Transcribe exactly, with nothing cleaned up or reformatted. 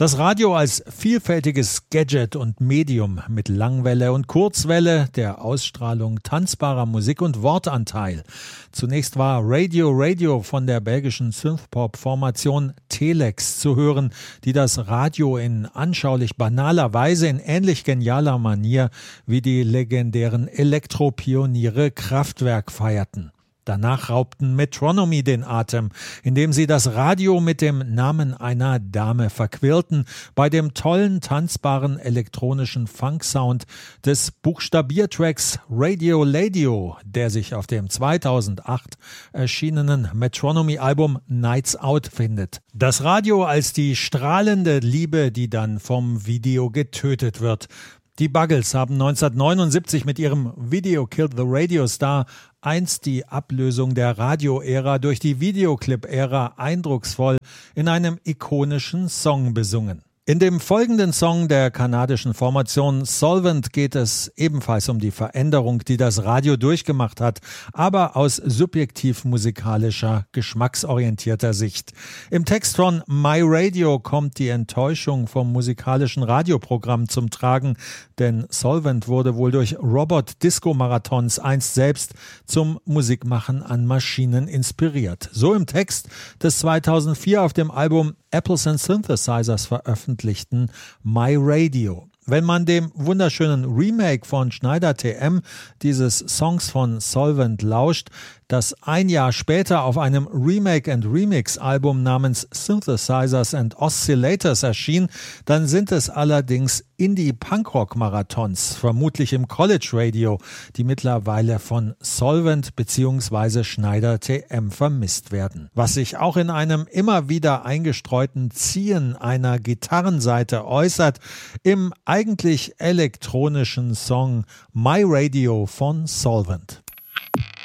Das Radio als vielfältiges Gadget und Medium mit Langwelle und Kurzwelle, der Ausstrahlung tanzbarer Musik und Wortanteil. Zunächst war Radio Radio von der belgischen Synthpop-Formation Telex zu hören, die das Radio in anschaulich banaler Weise in ähnlich genialer Manier wie die legendären Elektropioniere Kraftwerk feierten. Danach raubten Metronomy den Atem, indem sie das Radio mit dem Namen einer Dame verquirlten, bei dem tollen, tanzbaren elektronischen Funk-Sound des Buchstabiertracks Radio Ladio, der sich auf dem zweitausendacht erschienenen Metronomy-Album Nights Out findet. Das Radio als die strahlende Liebe, die dann vom Video getötet wird. Die Buggles haben neunzehnhundertneunundsiebzig mit ihrem Video Killed the Radio Star einst die Ablösung der Radio-Ära durch die Videoclip-Ära eindrucksvoll in einem ikonischen Song besungen. In dem folgenden Song der kanadischen Formation Solvent geht es ebenfalls um die Veränderung, die das Radio durchgemacht hat, aber aus subjektiv-musikalischer, geschmacksorientierter Sicht. Im Text von My Radio kommt die Enttäuschung vom musikalischen Radioprogramm zum Tragen, denn Solvent wurde wohl durch Robot-Disco-Marathons einst selbst zum Musikmachen an Maschinen inspiriert. So im Text des zweitausendvier auf dem Album Apples and Synthesizers veröffentlichten My Radio. Wenn man dem wunderschönen Remake von Schneider T M dieses Songs von Solvent lauscht, das ein Jahr später auf einem Remake and Remix Album namens Synthesizers and Oscillators erschien, dann sind es allerdings Indie-Punkrock-Marathons, vermutlich im College Radio, die mittlerweile von Solvent bzw. Schneider T M vermisst werden. Was sich auch in einem immer wieder eingestreuten Ziehen einer Gitarrenseite äußert, im eigentlich elektronischen Song My Radio von Solvent.